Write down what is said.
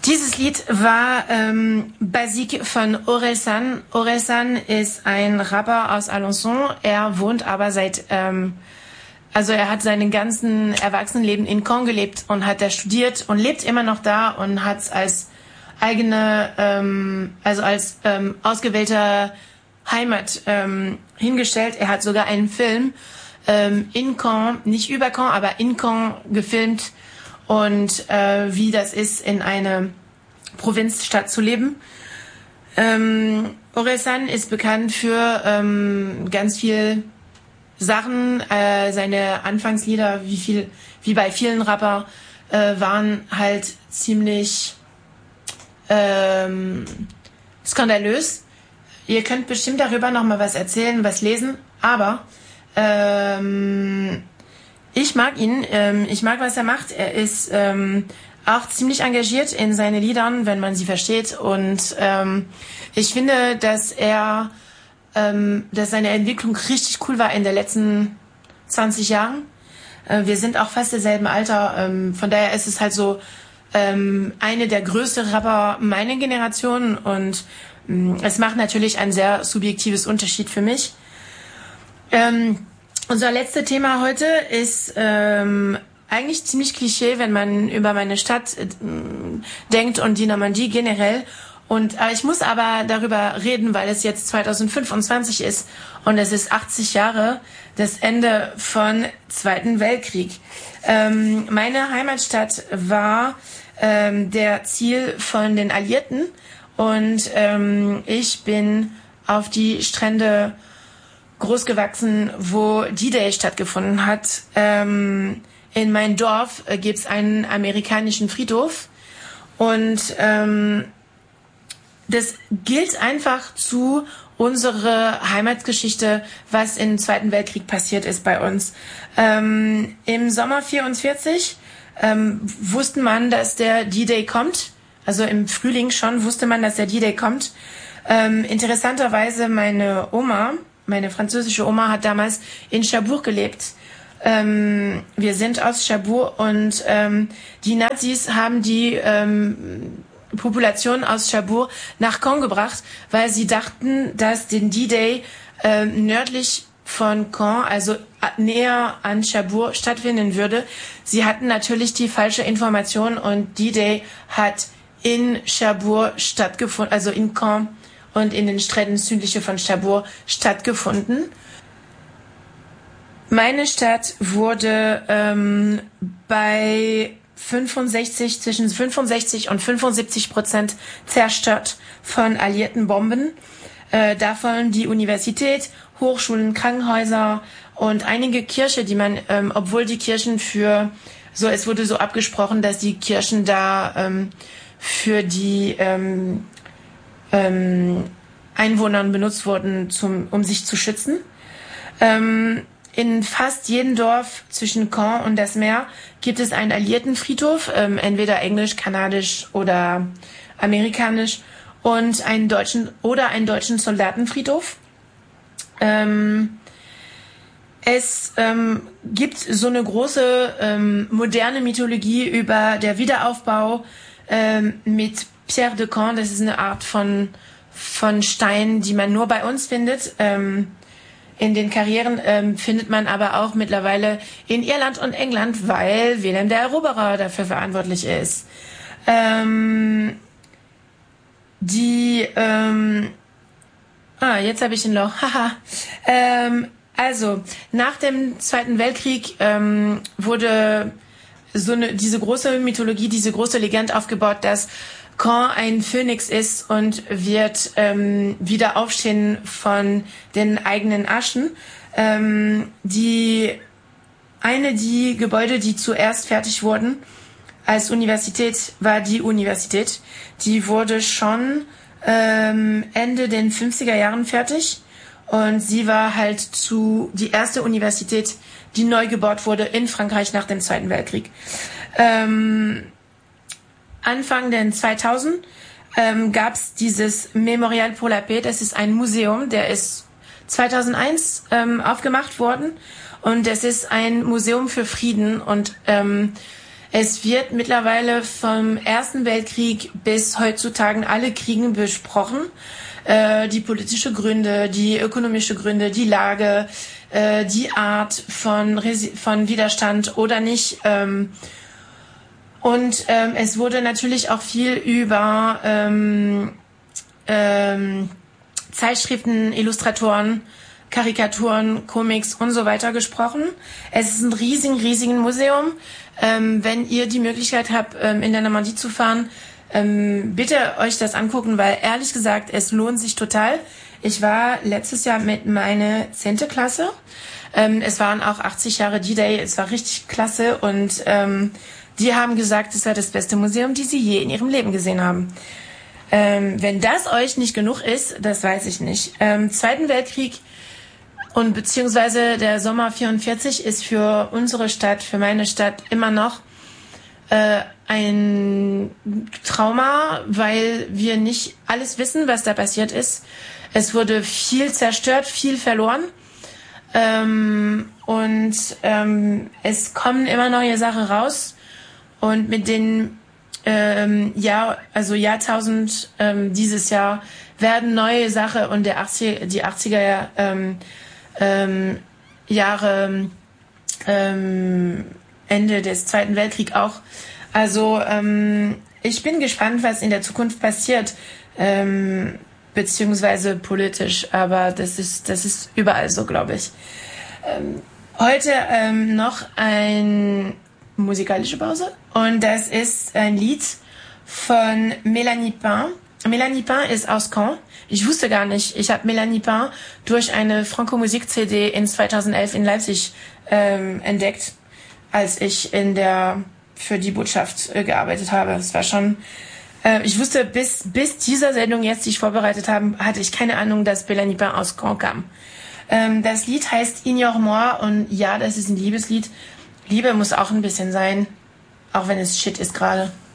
Dieses Lied war Basique von Orelsan. Orelsan ist ein Rapper aus Alençon. Er wohnt aber also er hat seinen ganzen Erwachsenenleben in Caen gelebt und hat da studiert und lebt immer noch da und hat es als eigene, als ausgewählter Heimat hingestellt. Er hat sogar einen Film in Caen, nicht über Caen, aber in Caen gefilmt und wie das ist, in einer Provinzstadt zu leben. Orelsan ist bekannt für ganz viel Sachen. Seine Anfangslieder, wie bei vielen Rapper, waren halt ziemlich skandalös. Ihr könnt bestimmt darüber noch mal was erzählen, was lesen, aber ich mag ihn, ich mag, was er macht. Er ist auch ziemlich engagiert in seine Liedern, wenn man sie versteht. Und ich finde, dass seine Entwicklung richtig cool war in den letzten 20 Jahren. Wir sind auch fast derselben Alter. Von daher ist es halt so eine der größten Rapper meiner Generation. Und es macht natürlich ein sehr subjektives Unterschied für mich. Unser letztes Thema heute ist eigentlich ziemlich Klischee, wenn man über meine Stadt denkt und die Normandie generell. Ich muss aber darüber reden, weil es jetzt 2025 ist und es ist 80 Jahre das Ende von Zweiten Weltkrieg. Meine Heimatstadt war der Ziel von den Alliierten und ich bin auf die Strände großgewachsen, wo D-Day stattgefunden hat. In meinem Dorf gibt's einen amerikanischen Friedhof und das gilt einfach zu unserer Heimatgeschichte, was im Zweiten Weltkrieg passiert ist bei uns. Im Sommer 44 wusste man, dass der D-Day kommt. Also im Frühling schon wusste man, dass der D-Day kommt. Interessanterweise meine französische Oma hat damals in Cherbourg gelebt. Wir sind aus Cherbourg und die Nazis haben die Population aus Cherbourg nach Caen gebracht, weil sie dachten, dass den D-Day nördlich von Caen, also näher an Cherbourg, stattfinden würde. Sie hatten natürlich die falsche Information und D-Day hat in Cherbourg stattgefunden, also in Caen und in den Stränden südliche von Cherbourg stattgefunden. Meine Stadt wurde zwischen 65 und 75% zerstört von alliierten Bomben. Davon die Universität, Hochschulen, Krankenhäuser und einige Kirchen, die man, obwohl die Kirchen es wurde so abgesprochen, dass die Kirchen da für die Einwohner benutzt wurden, um sich zu schützen. In fast jedem Dorf zwischen Caen und das Meer gibt es einen Alliiertenfriedhof, entweder englisch, kanadisch oder amerikanisch, und einen deutschen Soldatenfriedhof. Es gibt so eine große moderne Mythologie über der Wiederaufbau mit Pierre de Caen. Das ist eine Art von Stein, die man nur bei uns findet. In den Karrieren findet man aber auch mittlerweile in Irland und England, weil Wilhelm der Eroberer dafür verantwortlich ist. Jetzt habe ich ein Loch. Haha. Also, nach dem Zweiten Weltkrieg wurde diese große Mythologie, diese große Legende aufgebaut, dass Caen ein Phönix ist und wird wieder aufstehen von den eigenen Aschen. Die Gebäude, die zuerst fertig wurden als Universität, war die Universität. Die wurde schon Ende den 50er Jahren fertig und sie war halt die erste Universität, die neu gebaut wurde in Frankreich nach dem Zweiten Weltkrieg. Anfang der 2000 gab es dieses Mémorial pour la Paix. Das ist ein Museum, der ist 2001 aufgemacht worden und es ist ein Museum für Frieden und Es wird mittlerweile vom Ersten Weltkrieg bis heutzutage alle Kriege besprochen. Die politische Gründe, die ökonomische Gründe, die Lage, die Art von Widerstand oder nicht. Und es wurde natürlich auch viel über Zeitschriften, Illustratoren, Karikaturen, Comics und so weiter gesprochen. Es ist ein riesigen Museum. Wenn ihr die Möglichkeit habt, in der Normandie zu fahren, bitte euch das angucken, weil ehrlich gesagt, es lohnt sich total. Ich war letztes Jahr mit meiner 10. Klasse. Es waren auch 80 Jahre D-Day. Es war richtig klasse und die haben gesagt, es war das beste Museum, die sie je in ihrem Leben gesehen haben. Wenn das euch nicht genug ist, das weiß ich nicht. Zweiten Weltkrieg und beziehungsweise der Sommer 44 ist für unsere Stadt, für meine Stadt immer noch ein Trauma, weil wir nicht alles wissen, was da passiert ist. Es wurde viel zerstört, viel verloren. Es kommen immer neue Sachen raus. Und mit den Jahrtausend dieses Jahr werden neue Sachen und die 80er Jahre Ende des Zweiten Weltkriegs auch. Also ich bin gespannt, was in der Zukunft passiert, beziehungsweise politisch, aber das ist überall so, glaube ich. Heute noch ein musikalische Pause und das ist ein Lied von Mélanie Pain. Mélanie Pain ist aus Caen. Ich wusste gar nicht, ich habe Mélanie Pain durch eine Franco-Musik-CD in 2011 in Leipzig entdeckt, als ich für die Botschaft gearbeitet habe. Es war schon, ich wusste bis dieser Sendung jetzt, die ich vorbereitet habe, hatte ich keine Ahnung, dass Mélanie Pain aus Caen kam. Das Lied heißt Ignore-moi und ja, das ist ein Liebeslied. Liebe muss auch ein bisschen sein, auch wenn es Shit ist gerade.